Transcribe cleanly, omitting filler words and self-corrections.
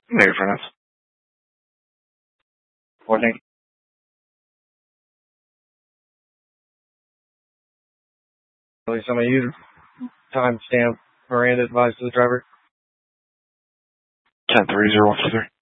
Maybe for us. Morning. Release on my user. Timestamp. Miranda advised to the driver. 10-30-123.